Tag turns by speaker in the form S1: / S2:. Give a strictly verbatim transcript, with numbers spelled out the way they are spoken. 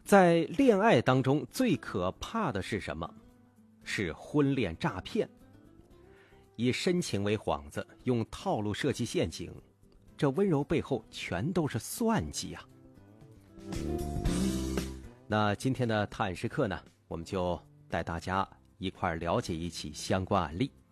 S1: 在恋爱当中最可怕的是什么？是婚恋诈骗。以深情为幌子，用套路设计陷阱，这温柔背后全都是算计啊。那今天的探案时刻呢，我们就带大家一块儿了解一起相关案例。